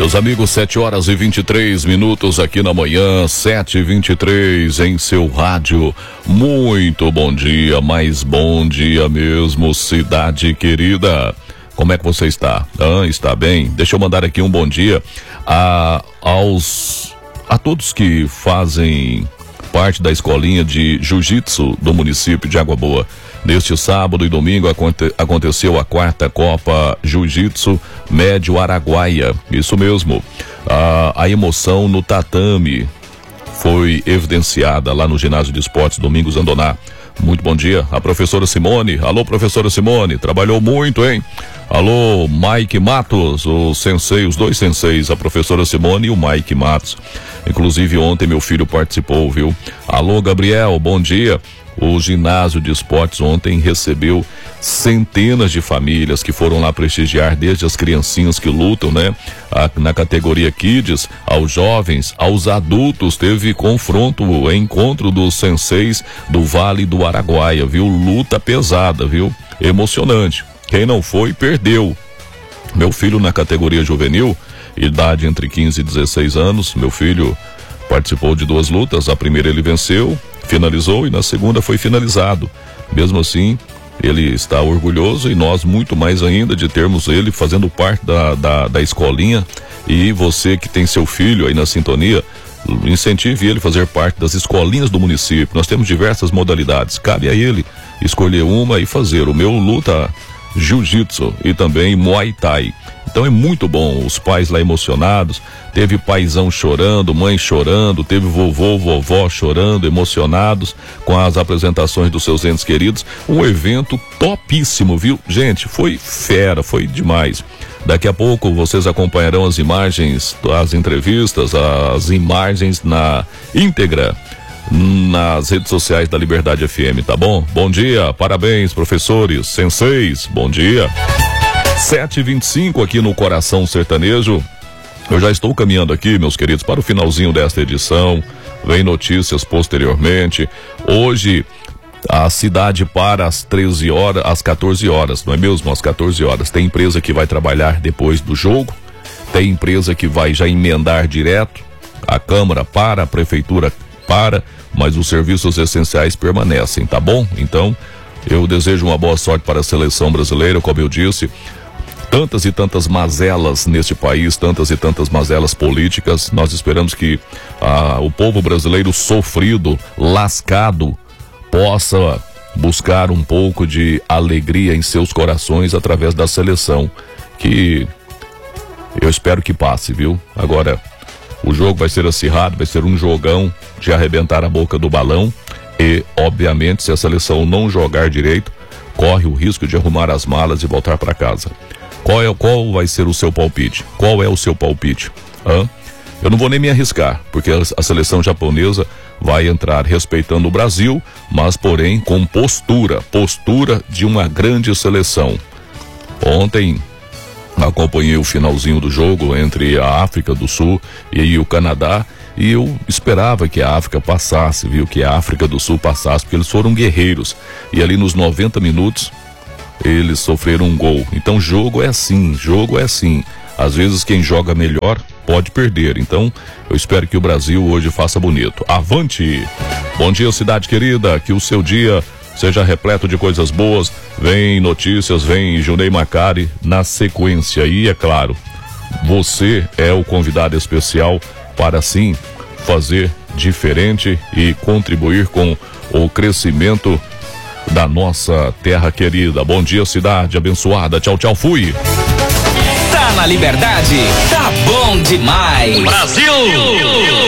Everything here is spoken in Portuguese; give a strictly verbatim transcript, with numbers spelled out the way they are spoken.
Meus amigos, sete horas e vinte e três minutos aqui na manhã, sete e vinte e três em seu rádio. Muito bom dia, mas bom dia mesmo, cidade querida. Como é que você está? Ah, está bem? Deixa eu mandar aqui um bom dia a, aos, a todos que fazem parte da escolinha de jiu-jitsu do município de Água Boa. Neste sábado e domingo aconte, aconteceu a quarta Copa Jiu-Jitsu Médio Araguaia. Isso mesmo. A, a emoção no tatame foi evidenciada lá no ginásio de esportes Domingos Andoná. Muito bom dia. A professora Simone. Alô, professora Simone. Trabalhou muito, hein? Alô, Mike Matos, o sensei, os dois senseis, a professora Simone e o Mike Matos. Inclusive ontem meu filho participou, viu? Alô, Gabriel, bom dia. O ginásio de esportes ontem recebeu centenas de famílias que foram lá prestigiar, desde as criancinhas que lutam, né? A, na categoria Kids, aos jovens, aos adultos. Teve confronto, encontro dos senseis do Vale do Araguaia, viu? Luta pesada, viu? Emocionante. Quem não foi, perdeu. Meu filho na categoria juvenil, idade entre quinze e dezesseis anos, meu filho participou de duas lutas. A primeira ele venceu, finalizou, e na segunda foi finalizado. Mesmo assim, ele está orgulhoso, e nós muito mais ainda de termos ele fazendo parte da, da, da escolinha. E você que tem seu filho aí na sintonia, incentive ele a fazer parte das escolinhas do município. Nós temos diversas modalidades, cabe a ele escolher uma e fazer. O meu luta jiu-jitsu e também muay thai. Então é muito bom, os pais lá emocionados, teve paizão chorando, mãe chorando, teve vovô, vovó chorando, emocionados com as apresentações dos seus entes queridos. Um evento topíssimo, viu? Gente, foi fera, foi demais. Daqui a pouco vocês acompanharão as imagens, as entrevistas, as imagens na íntegra nas redes sociais da Liberdade F M, tá bom? Bom dia, parabéns, professores, senseis, bom dia. sete e vinte e cinco aqui no Coração Sertanejo. Eu já estou caminhando aqui, meus queridos, para o finalzinho desta edição. Vem notícias posteriormente. Hoje a cidade para às treze horas, às quatorze horas, não é mesmo? Às quatorze horas. Tem empresa que vai trabalhar depois do jogo, tem empresa que vai já emendar direto. A Câmara para, a Prefeitura para, mas os serviços essenciais permanecem, tá bom? Então, eu desejo uma boa sorte para a seleção brasileira. Como eu disse, tantas e tantas mazelas neste país, tantas e tantas mazelas políticas. Nós esperamos que ah, o povo brasileiro sofrido, lascado, possa buscar um pouco de alegria em seus corações através da seleção, que eu espero que passe, viu? Agora, o jogo vai ser acirrado, vai ser um jogão de arrebentar a boca do balão. E, obviamente, se a seleção não jogar direito, corre o risco de arrumar as malas e voltar para casa. Qual é, qual vai ser o seu palpite? Qual é o seu palpite? Hã? Eu não vou nem me arriscar, porque a, a seleção japonesa vai entrar respeitando o Brasil, mas porém com postura, postura de uma grande seleção. Ontem acompanhei o finalzinho do jogo entre a África do Sul e o Canadá, e eu esperava que a África passasse, viu? Que a África do Sul passasse, porque eles foram guerreiros. E ali nos noventa minutos, eles sofreram um gol. Então jogo é assim, jogo é assim. Às vezes quem joga melhor pode perder. Então eu espero que o Brasil hoje faça bonito. Avante! Bom dia, cidade querida, que o seu dia seja repleto de coisas boas. Vem notícias, vem Junei Macari na sequência. E é claro, você é o convidado especial para sim fazer diferente e contribuir com o crescimento da nossa terra querida. Bom dia, cidade abençoada. Tchau, tchau, fui. Tá na Liberdade, tá bom demais. Brasil!